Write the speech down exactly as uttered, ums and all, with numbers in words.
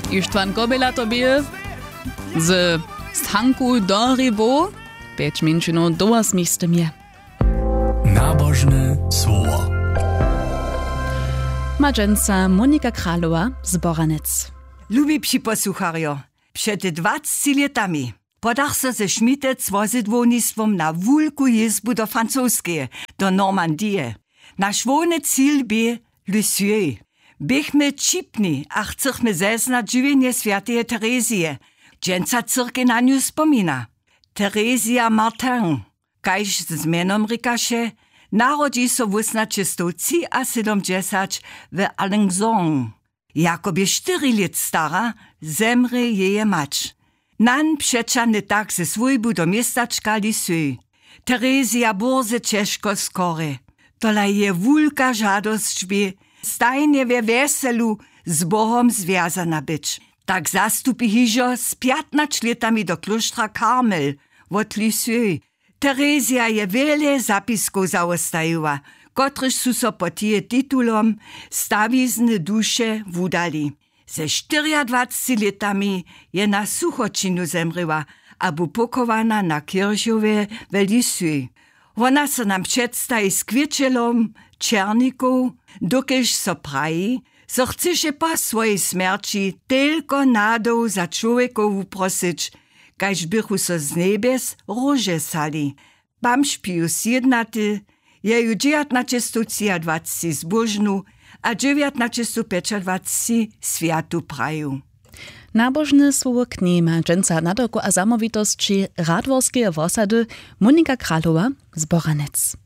Ištvan Kobela to bie z Stanku do Rybo, pięć minut do osmistym je. Nabożne słowo. Madżenca Monika Kralowa z Boranec. Lubi posłuchario, przed dwadzieśćmi latami podach se ze Schmitec wozydłownictwom na wulku jezbu do francuskiej, do Normandie. Nasz wolny cel by Lisieux. Bychmy čipni a chcechmy zeznać żywienie świętej Terezie, dżęca cyrkę na nią wspomina. Terezia Martin, kajż z menom rikaše, narodzi so w siedemdziesiąt w Alençon. Jakoby cztery lat stara, zemrze jej mać. Nan przeczany tak ze swojbu do miestaczka Lisieux. Terezia burze ciężko skore. Tola je wulka żadość by, stajnie we weselu z Bohom związana być. Tak zastupi hižo z piętnastu latami do kloštra Karmel od Lisieux. Terezia je wiele zapisków zaostajała, kotryż su so po tie titulom stawizne dusze wudali. Ze dwadzieśćmi latami je na suchočinu zemryła, a bu pokowana na kirchhowie w Lisieux. Ona se nam przedstawi z kwieczelom, czerników, dokež so praji, so chceše po swojej śmierci tylko nadą za człowiekowu prosić, kaž bychu so z nebes róże sali. Bamž Pius jednaty, je ju dziewiętnaście dwadzieścia zbożnu, a dziewiętnaście dwadzieścia światu praju. Nabożne słowo knema, dżęca nadoku a zamowitości radworskie wosady Monika Kralowa z Boranec.